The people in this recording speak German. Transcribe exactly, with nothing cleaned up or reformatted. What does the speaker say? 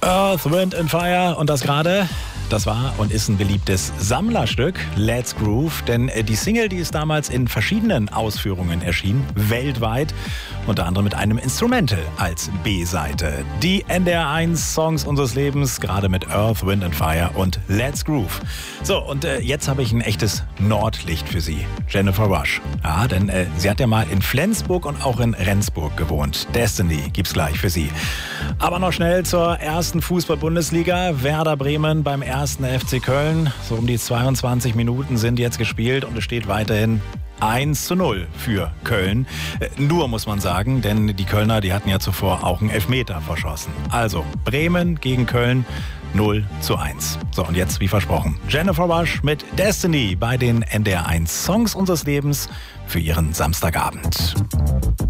Earth, Wind and Fire und das gerade, das war und ist ein beliebtes Sammlerstück, Let's Groove, denn die Single, die ist damals in verschiedenen Ausführungen erschienen, weltweit, unter anderem mit einem Instrumental als B-Seite. Die N D R eins Songs unseres Lebens, gerade mit Earth, Wind and Fire und Let's Groove. So, und äh, jetzt habe ich ein echtes Nordlicht für Sie, Jennifer Rush. Ja, denn äh, sie hat ja mal in Flensburg und auch in Rendsburg gewohnt. Destiny gibt's gleich für Sie. Aber noch schnell zur ersten Fußball-Bundesliga. Werder Bremen beim ersten F C Köln. So um die zweiundzwanzig Minuten sind jetzt gespielt und es steht weiterhin eins zu null für Köln. Äh, nur muss man sagen, denn die Kölner, die hatten ja zuvor auch einen Elfmeter verschossen. Also Bremen gegen Köln null zu eins. So, und jetzt, wie versprochen, Jennifer Rush mit Destiny bei den N D R eins Songs unseres Lebens für Ihren Samstagabend.